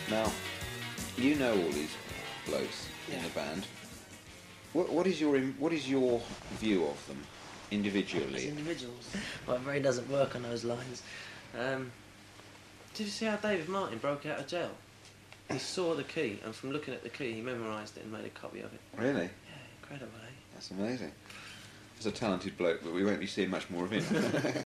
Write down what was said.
Now, you know all these blokes in the band. What is your view of them individually? As individuals, my brain doesn't work on those lines. Did you see how David Martin broke out of jail? He saw the key, and from looking at the key, he memorised it and made a copy of it. Really? Yeah, incredible, eh? That's amazing. He's a talented bloke, but we won't be seeing much more of him.